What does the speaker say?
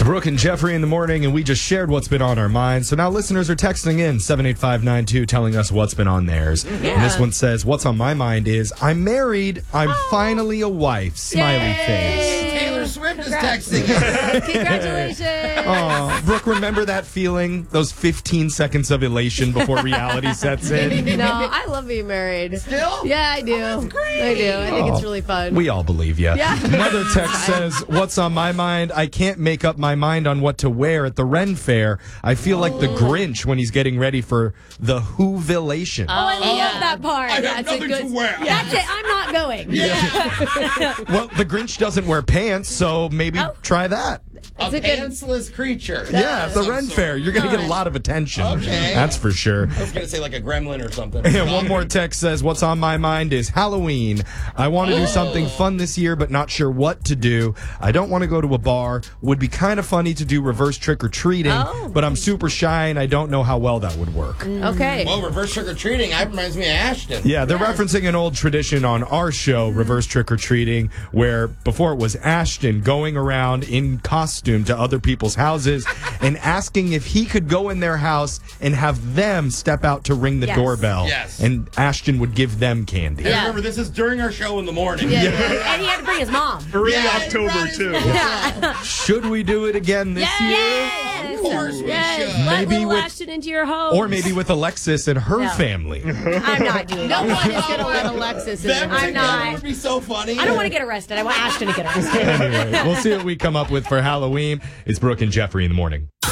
Brooke and Jeffrey in the morning, and we just shared what's been on our minds. So now listeners are texting in 78592 telling us what's been on theirs. Yeah. And this one says, what's on my mind is, I'm married. I'm finally a wife. Smiley face. Taylor Swift is texting. Congratulations. Oh, Brooke, remember that feeling? Those 15 seconds of elation before reality sets in? No, I love being married. Still? Yeah, I do. That's great. I do. I think it's really fun. We all believe you. Yeah. Another text says, what's on my mind? I can't make up my mind on what to wear at the Ren Fair. I feel like the Grinch when he's getting ready for the Whovilation. Oh, I love that part. I have That's nothing a good. to wear. That's it. I'm not going. Well, the Grinch doesn't wear pants, so maybe try that. A It's a good- pantsless creature. Yeah, at the Some Ren sort. Fair. You're going to get a lot of attention. Okay. That's for sure. I was going to say like a gremlin or something. And one more text says, what's on my mind is Halloween. I want to do something fun this year, but not sure what to do. I don't want to go to a bar. Would be kind of funny to do reverse trick-or-treating, but I'm super shy and I don't know how well that would work. Okay. Well, reverse trick-or-treating, that reminds me of Ashton. Yeah, they're referencing an old tradition on our show, Reverse Trick-or-Treating, where before it was Ashton going around in costume to other people's houses and asking if he could go in their house and have them step out to ring the doorbell. Yes. And Ashton would give them candy. And remember, this is during our show in the morning. Yeah. And he had to bring his mom. Early October, too. Should we do it again this year? Yes. Of course we Yes. should. Let Maybe little with- Ashton into your home. Or maybe with Alexis and her family. I'm not doing that. No one is going to let Alexis in. Them I'm together not. would be so funny. I don't want to get arrested. I want Ashton to get arrested. Anyway, we'll see what we come up with for Halloween. It's Brooke and Jeffrey in the morning.